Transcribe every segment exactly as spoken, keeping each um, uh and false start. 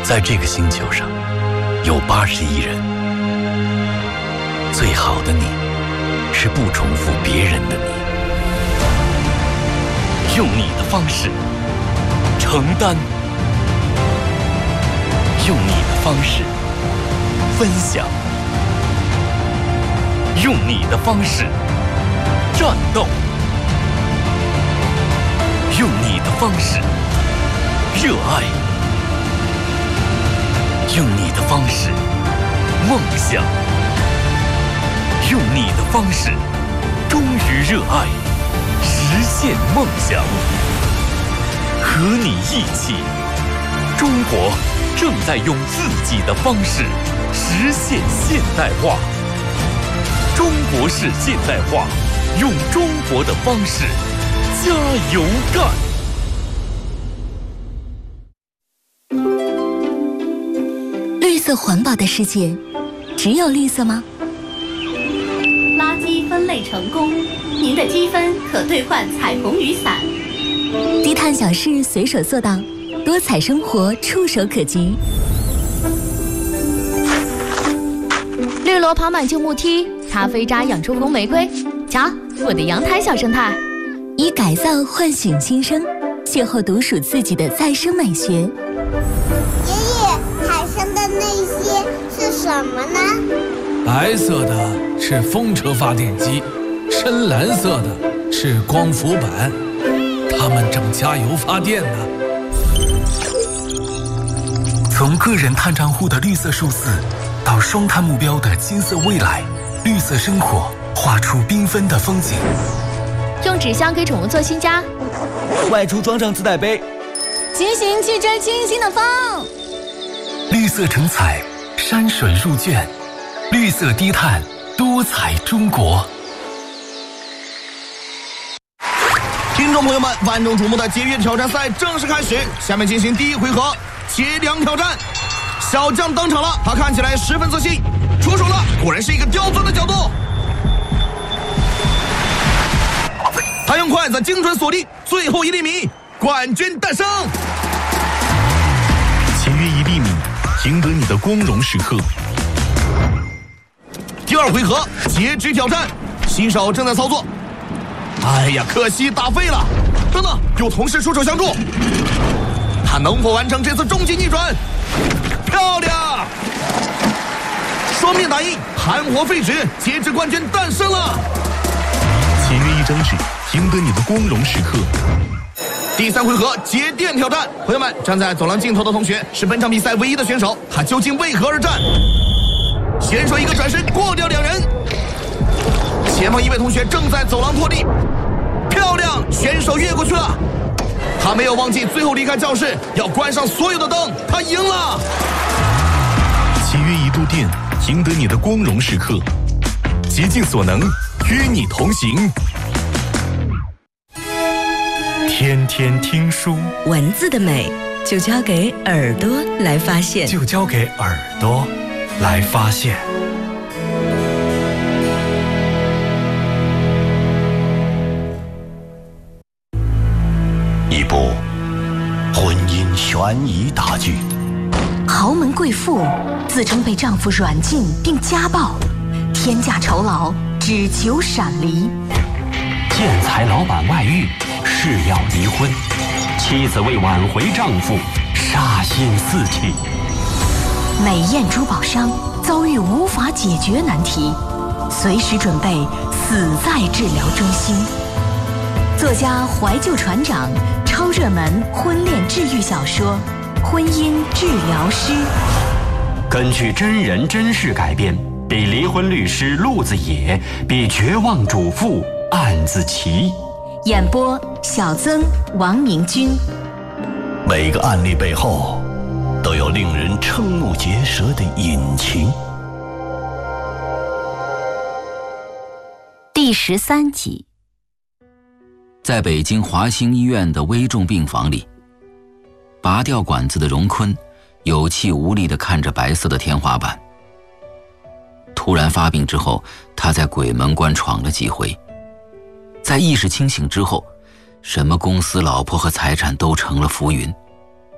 在这个星球上，有八十亿人。最好的你，是不重复别人的你。用你的方式承担，用你的方式分享，用你的方式战斗，用你的方式热爱，用你的方式梦想，用你的方式忠于热爱，实现梦想。和你一起，中国正在用自己的方式实现现代化。中国式现代化，用中国的方式加油干！ 绿色环保的世界，只有绿色吗？ 垃圾分类成功，您的积分可兑换彩虹雨伞。 低碳小事随手做到，多彩生活触手可及。 绿萝跑满旧木梯，咖啡渣养出红玫瑰。瞧，我的阳台小生态。 以改造唤醒新生，邂逅独属自己的再生美学。 爷爷，海上的那些是什么呢？ 白色的是风车发电机，深蓝色的是光伏板，它们正加油发电呢。 从个人碳账户的绿色数字，到双碳目标的金色未来，绿色生活画出缤纷的风景。 用纸箱给宠物做新家， 外出装上自带杯， 骑行去追清新的风。 绿色成彩，山水入卷，绿色低碳，多彩中国。 听众朋友们，万众瞩目的节约挑战赛正式开始，下面进行第一回合节粮挑战。小将登场了，他看起来十分自信，出手了，果然是一个刁钻的角度。他用筷子精准锁定最后一粒米，冠军诞生。 节约一粒米，赢得你的光荣时刻。 第二回合截止挑战，新手正在操作。哎呀，可惜打废了。等等，有同事出手相助，他能否完成这次终极逆转？漂亮！双面打印，含活废纸，截止冠军诞生了。 节约一张纸，赢得你的光荣时刻。 第三回合节电挑战，朋友们，站在走廊尽头的同学是本场比赛唯一的选手，他究竟为何而战？选手一个转身过掉两人，前方一位同学正在走廊破地，漂亮，选手越过去了。他没有忘记最后离开教室要关上所有的灯，他赢了。 节约一度电，赢得你的光荣时刻。竭尽所能，与你同行。天天听书， 文字的美就交给耳朵来发现， 就交给耳朵来发现。 一部婚姻悬疑大剧， 豪门贵妇自称被丈夫软禁并家暴，天价酬劳只求闪离。 建材老板外遇，誓要离婚，妻子为挽回丈夫，杀心四起。 美艳珠宝商遭遇无法解决难题，随时准备死在治疗中心。作家怀旧船长超热门婚恋治愈小说《婚姻治疗师》， 根据真人真事改编，比离婚律师陆子野，比绝望主妇案子齐。 演播小曾、王明君。 每个案例背后都有令人瞠目结舌的隐情。 第十三集。 在北京华兴医院的危重病房里，拔掉管子的荣坤有气无力地看着白色的天花板。突然发病之后，他在鬼门关闯了几回，在意识清醒之后，什么公司、老婆和财产都成了浮云。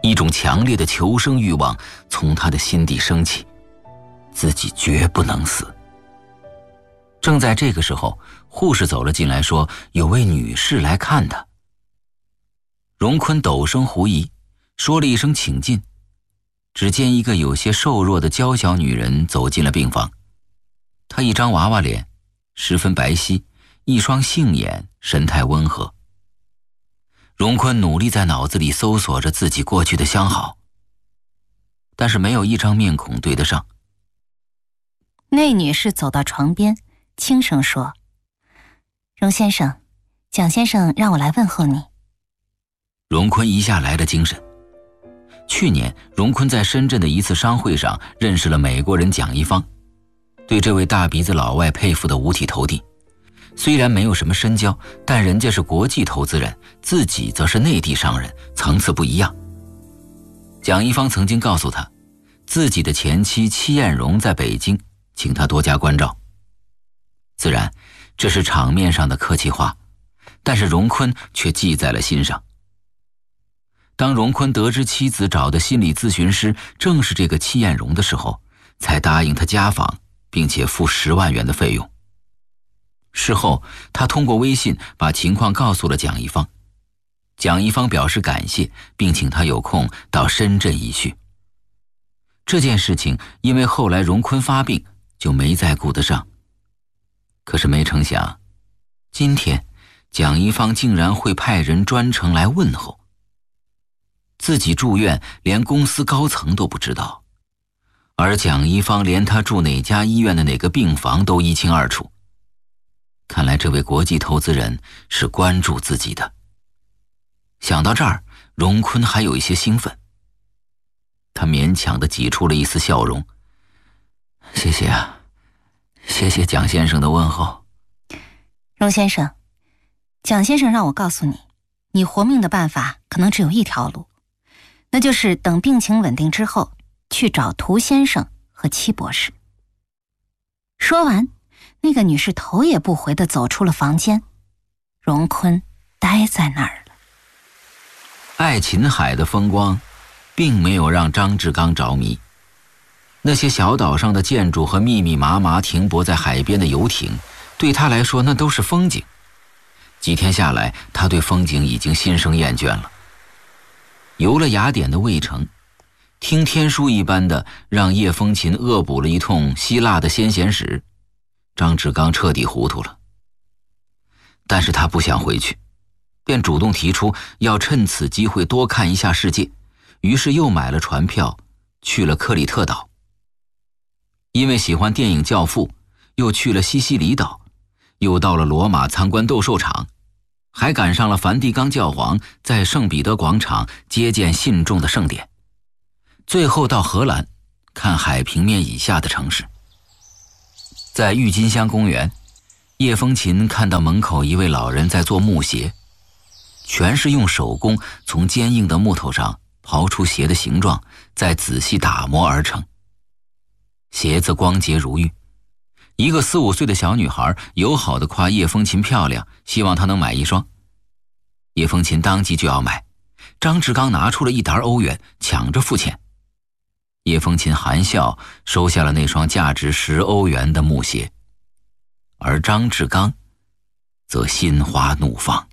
一种强烈的求生欲望从他的心底升起，自己绝不能死。正在这个时候，护士走了进来，说有位女士来看他。荣坤陡声狐疑，说了一声请进。只见一个有些瘦弱的娇小女人走进了病房，她一张娃娃脸，十分白皙，一双杏眼，神态温和。荣坤努力在脑子里搜索着自己过去的相好，但是没有一张面孔对得上。 那女士走到床边，轻声说：“荣先生，蒋先生让我来问候你。” 荣坤一下来了精神。去年，荣坤在深圳的一次商会上认识了美国人蒋一芳，对这位大鼻子老外佩服得五体投地。虽然没有什么深交，但人家是国际投资人，自己则是内地商人，层次不一样。蒋一芳曾经告诉他，自己的前妻戚艳荣在北京，请他多加关照。自然，这是场面上的客气话，但是荣坤却记在了心上。当荣坤得知妻子找的心理咨询师正是这个戚艳荣的时候，才答应他家访，并且付十万元的费用。事后，他通过微信把情况告诉了蒋一芳，蒋一芳表示感谢，并请他有空到深圳一叙。这件事情因为后来荣坤发病，就没再顾得上。可是没成想，今天蒋一芳竟然会派人专程来问候。自己住院连公司高层都不知道，而蒋一芳连他住哪家医院的哪个病房都一清二楚。看来这位国际投资人是关注自己的。想到这儿，荣坤还有一些兴奋，他勉强地挤出了一丝笑容：“谢谢啊，谢谢蒋先生的问候。” 荣先生，蒋先生让我告诉你，你活命的办法可能只有一条路，那就是等病情稳定之后，去找涂先生和戚博士。说完，那个女士头也不回地走出了房间，荣坤呆在那儿了。 爱琴海的风光并没有让张志刚着迷，那些小岛上的建筑和密密麻麻停泊在海边的游艇，对他来说那都是风景。几天下来，他对风景已经心生厌倦了。游了雅典的卫城，听天书一般的让叶风琴恶补了一通希腊的先贤史，张志刚彻底糊涂了。但是他不想回去，便主动提出要趁此机会多看一下世界，于是又买了船票去了克里特岛。因为喜欢电影《教父》，又去了西西里岛，又到了罗马参观斗兽场，还赶上了梵蒂冈教皇在圣彼得广场接见信众的盛典，最后到荷兰看海平面以下的城市。在郁金香公园，叶风琴看到门口一位老人在做木鞋，全是用手工从坚硬的木头上刨出鞋的形状，再仔细打磨而成。鞋子光洁如玉，一个四五岁的小女孩友好地夸叶风琴漂亮，希望她能买一双。叶风琴当即就要买，张志刚拿出了一沓欧元，抢着付钱。叶风琴含笑收下了那双价值十欧元的木鞋，而张志刚则心花怒放。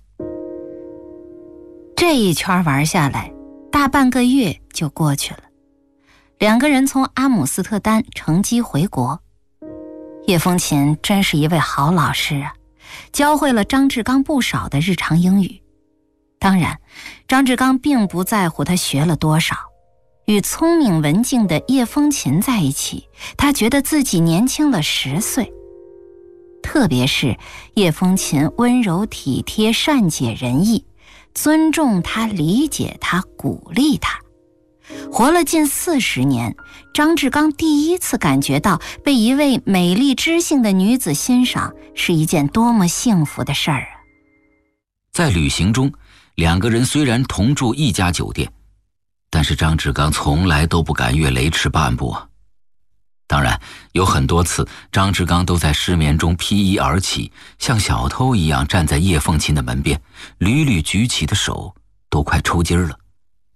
这一圈玩下来，大半个月就过去了。两个人从阿姆斯特丹乘机回国。叶风琴真是一位好老师啊，教会了张志刚不少的日常英语。当然，张志刚并不在乎他学了多少，与聪明文静的叶风琴在一起，他觉得自己年轻了十岁。特别是叶风琴温柔体贴，善解人意，尊重他，理解他，鼓励他。活了近四十年，张志刚第一次感觉到被一位美丽知性的女子欣赏是一件多么幸福的事儿啊！ 在旅行中，两个人虽然同住一家酒店，但是张志刚从来都不敢越雷池半步啊。当然，有很多次张志刚都在失眠中披衣而起，像小偷一样站在叶凤琴的门边，屡屡举起的手都快抽筋了。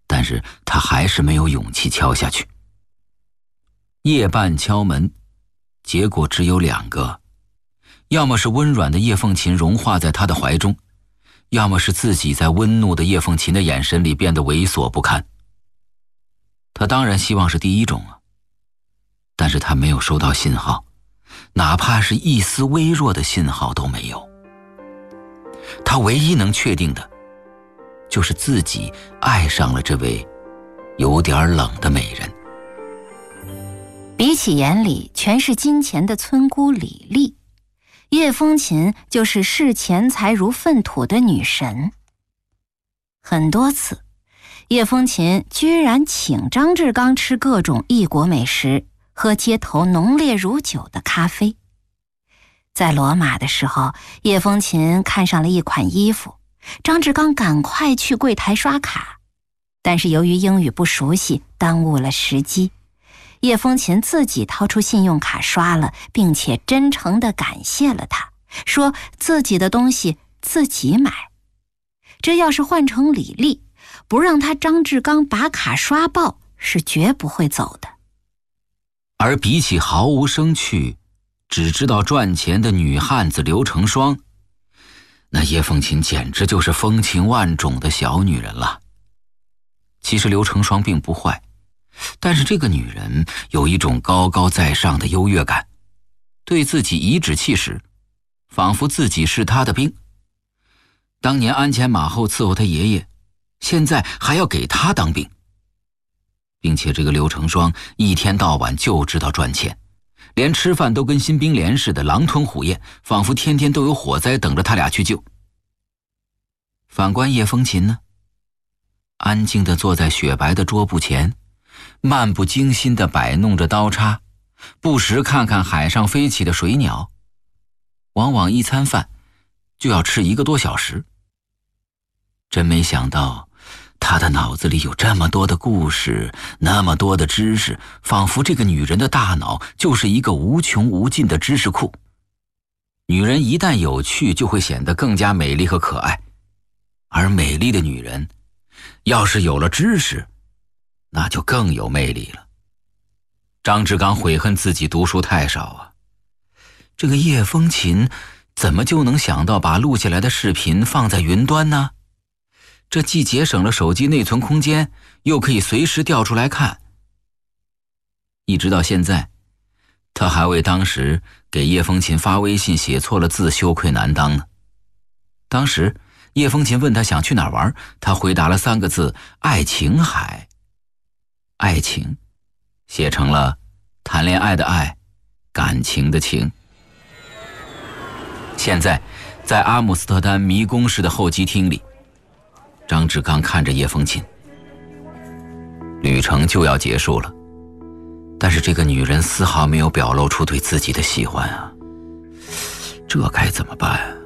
但是他还是没有勇气敲下去。夜半敲门，结果只有两个，要么是温软的叶凤琴融化在他的怀中，要么是自己在温怒的叶凤琴的眼神里变得猥琐不堪。他当然希望是第一种啊，但是他没有收到信号，哪怕是一丝微弱的信号都没有。他唯一能确定的，就是自己爱上了这位有点冷的美人。 比起眼里全是金钱的村姑李丽，叶风琴就是视钱财如粪土的女神。很多次，叶风琴居然请张志刚吃各种异国美食，喝街头浓烈如酒的咖啡。在罗马的时候，叶风琴看上了一款衣服，张志刚赶快去柜台刷卡，但是由于英语不熟悉，耽误了时机。叶风琴自己掏出信用卡刷了，并且真诚地感谢了他，说自己的东西自己买。这要是换成李丽，不让他张志刚把卡刷爆，是绝不会走的。 而比起毫无生趣，只知道赚钱的女汉子刘成双，那叶凤琴简直就是风情万种的小女人了。其实刘成双并不坏，但是这个女人有一种高高在上的优越感，对自己颐指气使，仿佛自己是她的兵。当年鞍前马后伺候她爷爷，现在还要给她当兵。并且这个刘成双一天到晚就知道赚钱，连吃饭都跟新兵连似的狼吞虎咽，仿佛天天都有火灾等着他俩去救。反观叶风琴呢，安静地坐在雪白的桌布前，漫不经心地摆弄着刀叉，不时看看海上飞起的水鸟，往往一餐饭就要吃一个多小时。真没想到他的脑子里有这么多的故事，那么多的知识，仿佛这个女人的大脑就是一个无穷无尽的知识库。女人一旦有趣，就会显得更加美丽和可爱，而美丽的女人要是有了知识，那就更有魅力了。张志刚悔恨自己读书太少啊，这个叶风琴怎么就能想到把录下来的视频放在云端呢？这既节省了手机内存空间，又可以随时调出来看。一直到现在，他还为当时给叶风琴发微信写错了字羞愧难当呢。当时叶风琴问他想去哪儿玩，他回答了三个字：爱琴海。爱情写成了谈恋爱的爱，感情的情。现在在阿姆斯特丹迷宫式的候机厅里，张志刚看着叶风琴，旅程就要结束了，但是这个女人丝毫没有表露出对自己的喜欢啊，这该怎么办啊？